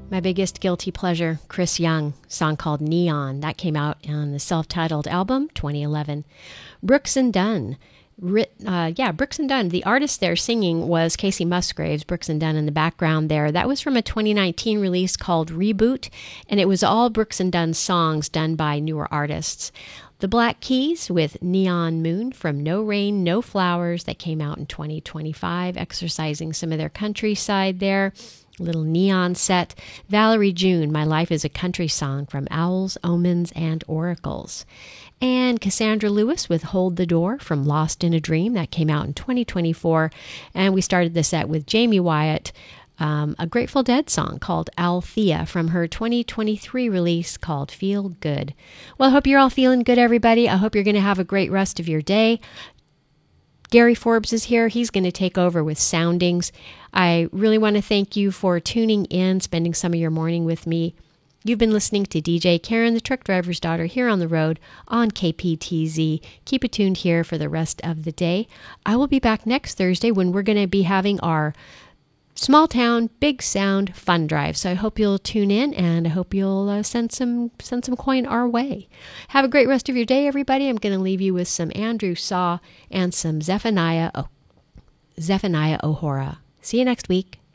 My biggest guilty pleasure, Chris Young, song called Neon. That came out on the self-titled album, 2011. Brooks and Dunn. Brooks and Dunn. The artist there singing was Casey Musgraves, Brooks and Dunn in the background there. That was from a 2019 release called Reboot, and it was all Brooks and Dunn songs done by newer artists. The Black Keys with Neon Moon from No Rain, No Flowers that came out in 2025, exercising some of their countryside there. Little neon set. Valerie June, My Life is a Country Song from Owls, Omens, and Oracles. And Cassandra Lewis with Hold the Door from Lost in a Dream. That came out in 2024. And we started the set with Jamie Wyatt, a Grateful Dead song called Althea from her 2023 release called Feel Good. Well, I hope you're all feeling good, everybody. I hope you're going to have a great rest of your day. Gary Forbes is here. He's going to take over with Soundings. I really want to thank you for tuning in, spending some of your morning with me. You've been listening to DJ Karen, the truck driver's daughter, here on the road on KPTZ. Keep it tuned here for the rest of the day. I will be back next Thursday when we're going to be having our Small Town, Big Sound Fun Drive. So I hope you'll tune in, and I hope you'll send some coin our way. Have a great rest of your day, everybody. I'm going to leave you with some Andrew Saw and some Zephaniah Ohora. See you next week.